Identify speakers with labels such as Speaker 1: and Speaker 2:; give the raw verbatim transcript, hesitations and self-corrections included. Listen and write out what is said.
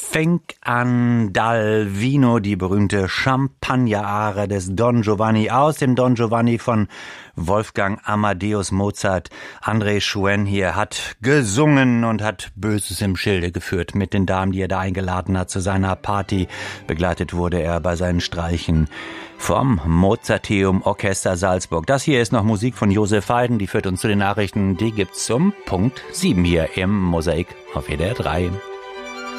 Speaker 1: Fink an dal Vino, die berühmte Champagner-Arie des Don Giovanni aus dem Don Giovanni von Wolfgang Amadeus Mozart. André Schuen hier hat gesungen und hat Böses im Schilde geführt mit den Damen, die er da eingeladen hat zu seiner Party. Begleitet wurde er bei seinen Streichen vom Mozarteum Orchester Salzburg. Das hier ist noch Musik von Josef Haydn, die führt uns zu den Nachrichten. Die gibt's um Punkt sieben hier im Mosaik auf W D R drei.